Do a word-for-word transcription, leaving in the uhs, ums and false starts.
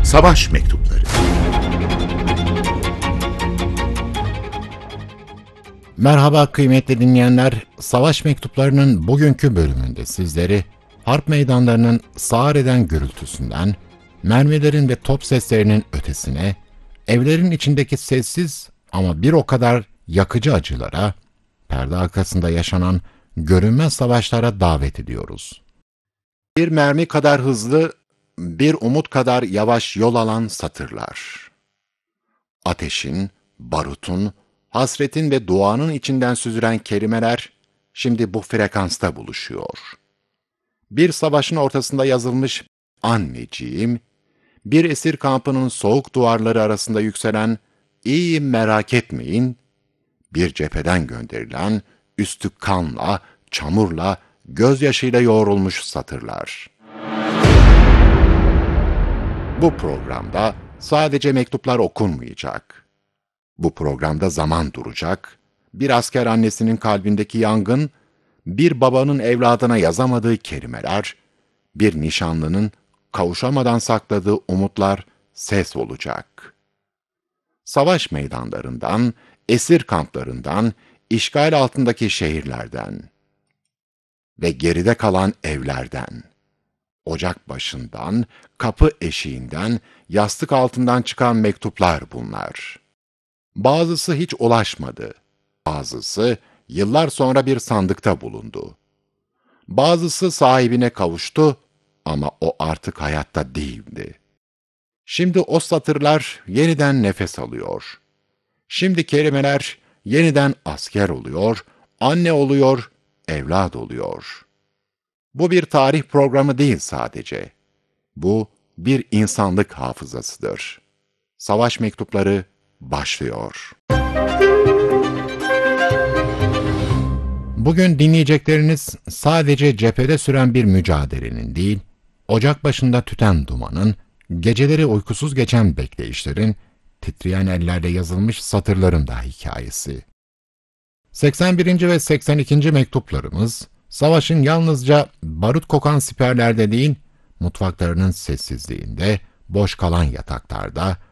Savaş Mektupları. Merhaba kıymetli dinleyenler, Savaş Mektupları'nın bugünkü bölümünde sizleri harp meydanlarının sağır eden gürültüsünden, mermilerin ve top seslerinin ötesine, evlerin içindeki sessiz ama bir o kadar yakıcı acılara, perde arkasında yaşanan görünmez savaşlara davet ediyoruz. Bir mermi kadar hızlı, bir umut kadar yavaş yol alan satırlar. Ateşin, barutun, hasretin ve duanın içinden süzülen kelimeler şimdi bu frekansta buluşuyor. Bir savaşın ortasında yazılmış anneciğim, bir esir kampının soğuk duvarları arasında yükselen iyiyim merak etmeyin, bir cepheden gönderilen üstü kanla, çamurla, gözyaşıyla yoğrulmuş satırlar. Bu programda sadece mektuplar okunmayacak. Bu programda zaman duracak, bir asker annesinin kalbindeki yangın, bir babanın evladına yazamadığı kelimeler, bir nişanlının kavuşamadan sakladığı umutlar ses olacak. Savaş meydanlarından, esir kamplarından, işgal altındaki şehirlerden ve geride kalan evlerden, ocak başından, kapı eşiğinden, yastık altından çıkan mektuplar bunlar. Bazısı hiç ulaşmadı, bazısı yıllar sonra bir sandıkta bulundu. Bazısı sahibine kavuştu ama o artık hayatta değildi. Şimdi o satırlar yeniden nefes alıyor. Şimdi kelimeler yeniden asker oluyor, anne oluyor, evlat oluyor. Bu bir tarih programı değil sadece. Bu bir insanlık hafızasıdır. Savaş mektupları başlıyor. Bugün dinleyecekleriniz sadece cephede süren bir mücadelenin değil, ocak başında tüten dumanın, geceleri uykusuz geçen bekleyişlerin, titreyen ellerle yazılmış satırların da hikayesi. seksen birinci ve seksen ikinci mektuplarımız, savaşın yalnızca barut kokan siperlerde değil, mutfaklarının sessizliğinde, boş kalan yataklarda,